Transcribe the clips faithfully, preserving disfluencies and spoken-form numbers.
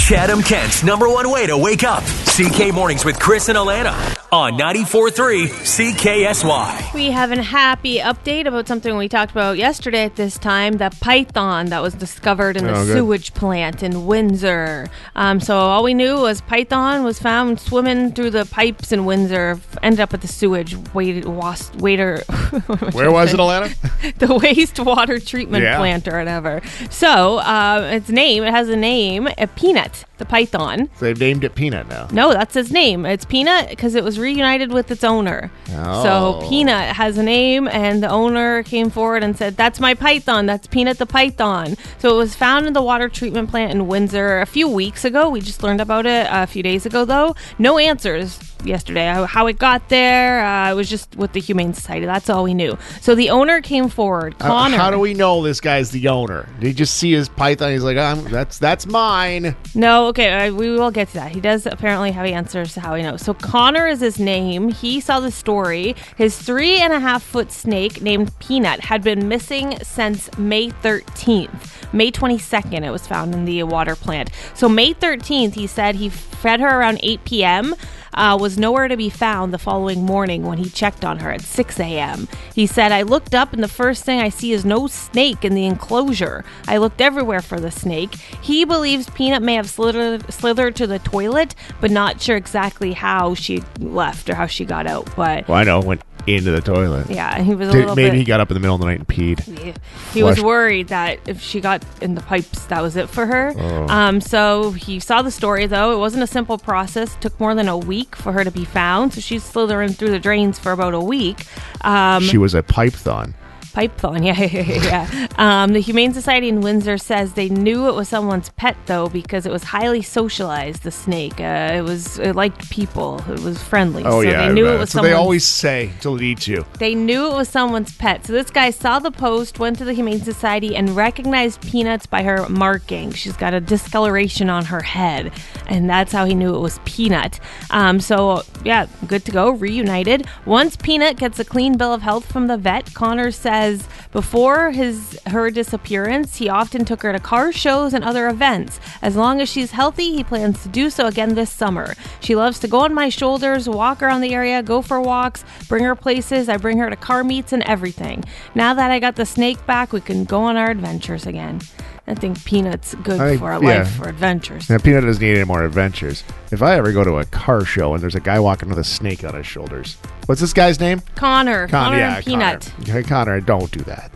Chatham, Kent's number one way to wake up. C K Mornings with Chris and Alana on ninety-four point three C K S Y. We have a happy update about something we talked about yesterday at this time, the python that was discovered in the oh, sewage plant in Windsor. Um, so all we knew was python was found swimming through the pipes in Windsor, ended up at the sewage wait, was, waiter. Where was it, Alana? The wastewater treatment yeah. plant or whatever. So uh, its name, it has a name, a Peanut, the python. So they've named it Peanut now. No, that's its name. It's Peanut because it was reunited with its owner. Oh. So Peanut has a name, and the owner came forward and said, that's my python. That's Peanut the python. So it was found in the water treatment plant in Windsor a few weeks ago. We just learned about it a few days ago, though. No answers yesterday. How it got there, uh, it was just with the Humane Society. That's all we knew. So the owner came forward, Connor. Uh, how do we know this guy's the owner? Did he just see his python? He's like, um, that's that's mine. No, okay, uh, we will get to that. He does apparently have answers to how he knows. So Connor is his name. He saw the story. His three and a half foot snake named Peanut had been missing since May thirteenth. May twenty-second, it was found in the water plant. So May thirteenth, he said he fed her around eight p.m., Uh, was nowhere to be found the following morning when he checked on her at six a.m. He said, I looked up and the first thing I see is no snake in the enclosure. I looked everywhere for the snake. He believes Peanut may have slithered, slithered to the toilet, but not sure exactly how she left or how she got out. But well, I know, went into the toilet. Yeah, he was a Did, little maybe bit... he got up in the middle of the night and peed. Yeah. He was worried that if she got in the pipes, that was it for her. Oh. Um, so he saw the story, though. It wasn't a simple process. It took more than a week for her to be found. So she's slithering through the drains for about a week. Um, she was a python. Python, yeah, yeah, yeah. Um, the Humane Society in Windsor says they knew it was someone's pet, though, because it was highly socialized, the snake. Uh, it was it liked people. It was friendly. Oh, so yeah. they knew it was so they someone's... always say until it eats you. They knew it was someone's pet. So this guy saw the post, went to the Humane Society, and recognized Peanuts by her marking. She's got a discoloration on her head, and that's how he knew it was Peanut. Um, so, yeah, good to go, reunited. Once Peanut gets a clean bill of health from the vet, Connor says before his her disappearance, he often took her to car shows and other events. As long as she's healthy, he plans to do so again this summer. She loves to go on my shoulders, walk around the area, go for walks, bring her places. I bring her to car meets and everything. Now that I got the snake back, we can go on our adventures again. I think Peanut's good I, for a yeah. life, for adventures. Now, Peanut doesn't need any more adventures. If I ever go to a car show and there's a guy walking with a snake on his shoulders, what's this guy's name? Connor. Con- Connor yeah, and Peanut. Connor. Okay, Connor, don't do that.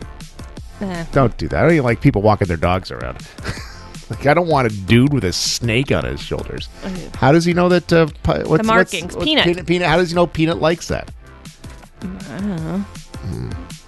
Eh. Don't do that. I don't even like people walking their dogs around. Like, I don't want a dude with a snake on his shoulders. How does he know that? Uh, pi- what's, the markings. What's, what's Peanut. Peanut. Peanut. How does he know Peanut likes that? I don't know. Hmm.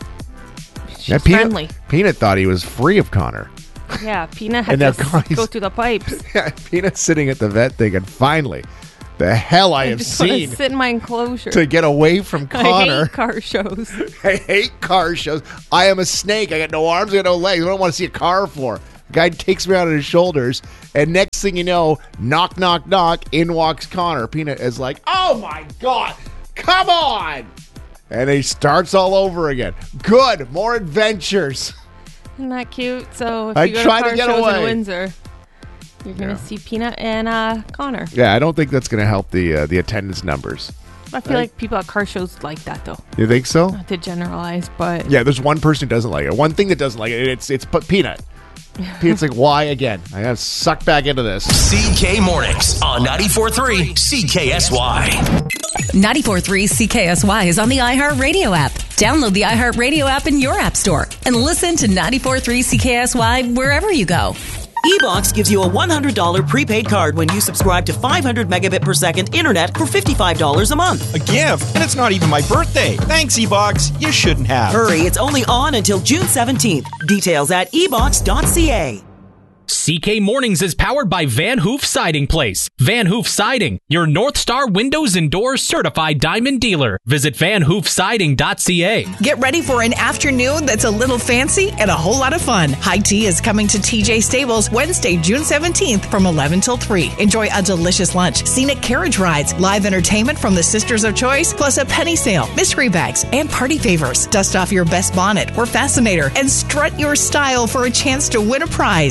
She's Yeah, Peanut, friendly. Peanut thought he was free of Connor. Yeah, Peanut had And to now s- go through the pipes. Yeah, Peanut's sitting at the vet thinking, finally, the hell I, I have just want to seen sit in my enclosure to get away from I Connor. hate car shows. I hate car shows. I am a snake. I got no arms. I got no legs. I don't want to see a car for. Guy takes me out on his shoulders, and next thing you know, knock, knock, knock, in walks Connor. Peanut is like, oh my God, come on. And he starts all over again. Good, more adventures. Isn't that cute? So if I you go tried to car to get shows away. in Windsor, you're going to Yeah. see Peanut and uh, Connor. Yeah, I don't think that's going to help the uh, the attendance numbers. I feel I- like people at car shows like that, though. You think so? Not to generalize, but... Yeah, there's one person who doesn't like it. One thing that doesn't like it, it's it's P- Peanut. Peanut's like, why again? I got sucked back into this. C K Mornings on ninety-four point three C K S Y. ninety-four point three C K S Y is on the iHeartRadio app. Download the iHeartRadio app in your app store and listen to ninety-four point three C K S Y wherever you go. eBox gives you a one hundred dollars prepaid card when you subscribe to five hundred megabit per second internet for fifty-five dollars a month. A gift? And it's not even my birthday. Thanks, eBox. You shouldn't have. Hurry, it's only on until June seventeenth. Details at e box dot c a. C K Mornings is powered by Van Hoof Siding Place. Van Hoof Siding, your North Star Windows and Doors certified diamond dealer. Visit van hoof siding dot c a. Get ready for an afternoon that's a little fancy and a whole lot of fun. High Tea is coming to T J Stables Wednesday, June seventeenth from eleven till three. Enjoy a delicious lunch, scenic carriage rides, live entertainment from the Sisters of Choice, plus a penny sale, mystery bags, and party favors. Dust off your best bonnet or fascinator and strut your style for a chance to win a prize. Call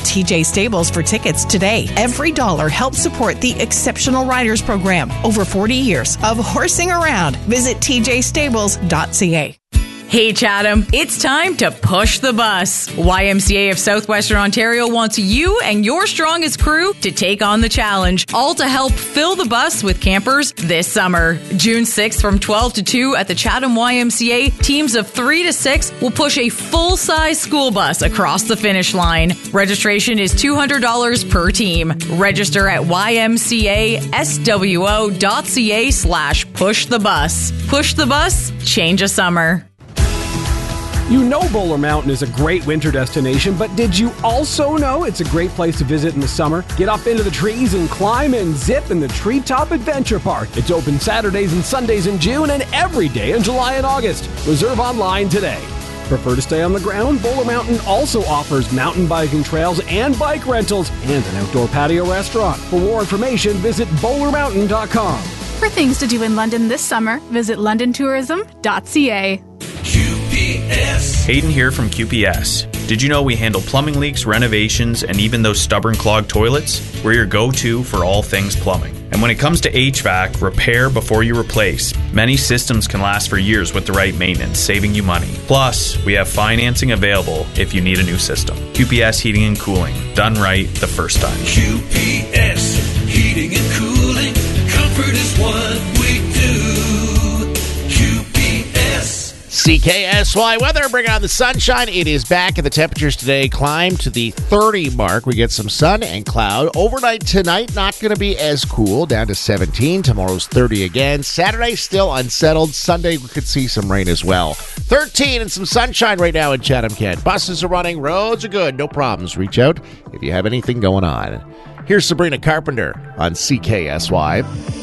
T J Stables for tickets today. Every dollar helps support the Exceptional Riders Program. Over forty years of horsing around. Visit T J stables dot c a. Hey Chatham, it's time to push the bus. Y M C A of Southwestern Ontario wants you and your strongest crew to take on the challenge, all to help fill the bus with campers this summer. June sixth from twelve to two at the Chatham Y M C A, teams of three to six will push a full-size school bus across the finish line. Registration is two hundred dollars per team. Register at Y M C A S W O dot C A slash push the bus. Push the bus, change a summer. You know Bowler Mountain is a great winter destination, but did you also know it's a great place to visit in the summer? Get up into the trees and climb and zip in the Treetop Adventure Park. It's open Saturdays and Sundays in June and every day in July and August. Reserve online today. Prefer to stay on the ground? Bowler Mountain also offers mountain biking trails and bike rentals and an outdoor patio restaurant. For more information, visit bowler mountain dot com. For things to do in London this summer, visit london tourism dot c a. Q P S. Hayden here from Q P S. Did you know we handle plumbing leaks, renovations, and even those stubborn clogged toilets? We're your go-to for all things plumbing. And when it comes to H V A C, repair before you replace. Many systems can last for years with the right maintenance, saving you money. Plus, we have financing available if you need a new system. Q P S Heating and Cooling. Done right the first time. Q P S Heating and Cooling. Comfort is what we do. Q P S. C K S Y weather, bring on the sunshine. It is back, and the temperatures today climb to the thirty mark. We get some sun and cloud. Overnight tonight, not going to be as cool, down to seventeen. Tomorrow's thirty again. Saturday, still unsettled. Sunday, we could see some rain as well. thirteen and some sunshine right now in Chatham-Kent. Buses are running, roads are good, no problems. Reach out if you have anything going on. Here's Sabrina Carpenter on C K S Y.